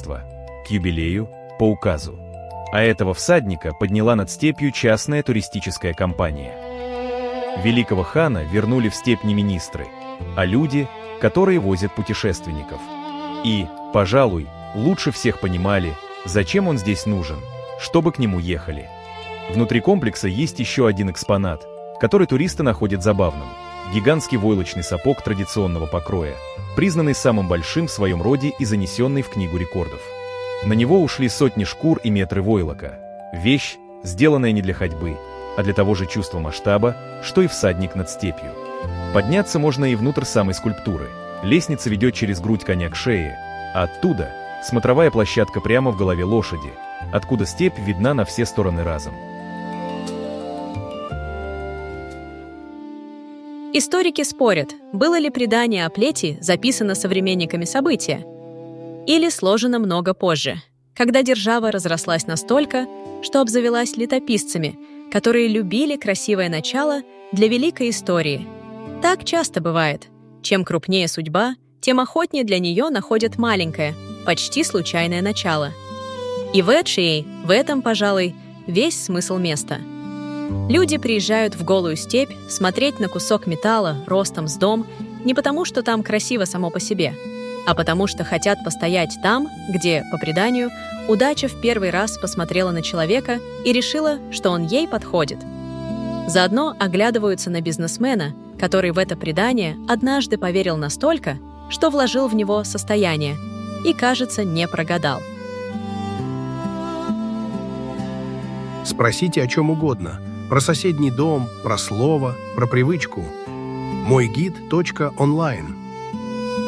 королевства, к юбилею, по указу. А этого всадника подняла над степью частная туристическая компания. Великого хана вернули в степь не министры, а люди, которые возят путешественников. И, пожалуй, лучше всех понимали, зачем он здесь нужен, чтобы к нему ехали. Внутри комплекса есть еще один экспонат, который туристы находят забавным. Гигантский войлочный сапог традиционного покроя, признанный самым большим в своем роде и занесенный в Книгу рекордов. На него ушли сотни шкур и метры войлока. Вещь, сделанная не для ходьбы, а для того же чувства масштаба, что и всадник над степью. Подняться можно и внутрь самой скульптуры. Лестница ведет через грудь коня к шее, а оттуда смотровая площадка прямо в голове лошади, откуда степь видна на все стороны разом. Историки спорят, было ли предание о плети записано современниками события, или сложено много позже, когда держава разрослась настолько, что обзавелась летописцами, которые любили красивое начало для великой истории. Так часто бывает. Чем крупнее судьба, тем охотнее для нее находят маленькое, почти случайное начало. И в Эдшией, в этом, пожалуй, весь смысл места. Люди приезжают в голую степь смотреть на кусок металла ростом с дом не потому, что там красиво само по себе, а потому что хотят постоять там, где, по преданию, удача в первый раз посмотрела на человека и решила, что он ей подходит. Заодно оглядываются на бизнесмена, который в это предание однажды поверил настолько, что вложил в него состояние и, кажется, не прогадал. Спросите о чем угодно. Про соседний дом, про слово, про привычку. Мойгид.онлайн